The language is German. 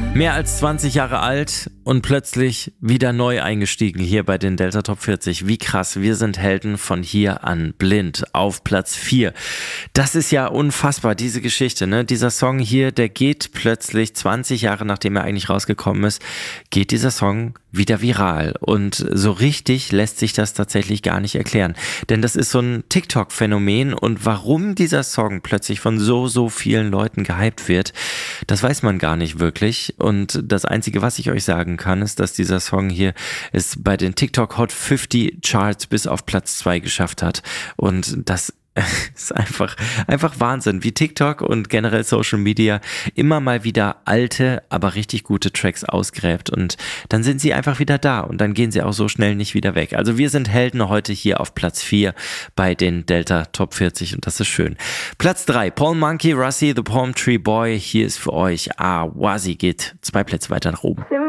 Mehr als 20 Jahre alt und plötzlich wieder neu eingestiegen hier bei den Delta Top 40. Wie krass, wir sind Helden von hier an blind auf Platz 4. Das ist ja unfassbar, diese Geschichte, ne? Dieser Song hier, der geht plötzlich 20 Jahre nachdem er eigentlich rausgekommen ist, geht dieser Song wieder viral. Und so richtig lässt sich das tatsächlich gar nicht erklären. Denn das ist so ein TikTok-Phänomen und warum dieser Song plötzlich von so vielen Leuten gehypt wird, das weiß man gar nicht wirklich. Und das Einzige, was ich euch sagen kann, ist, dass dieser Song hier es bei den TikTok Hot 50 Charts bis auf Platz 2 geschafft hat. Und das ist einfach Wahnsinn, wie TikTok und generell Social Media immer mal wieder alte, aber richtig gute Tracks ausgräbt und dann sind sie einfach wieder da und dann gehen sie auch so schnell nicht wieder weg. Also wir sind Helden heute hier auf Platz 4 bei den Delta Top 40 und das ist schön. Platz 3, Paul Monkey, Russie, The Palm Tree Boy, hier ist für euch Wazi geht 2 Plätze weiter nach oben.